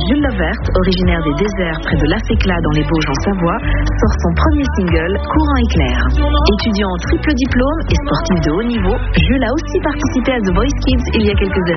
Jules Lovert, originaire des déserts près de Laffecla dans les Bauges en Savoie, sort son premier single, Courant éclair. Étudiant en triple diplôme et sportif de haut niveau, Jules a aussi participé à The Voice Kids il y a quelques années.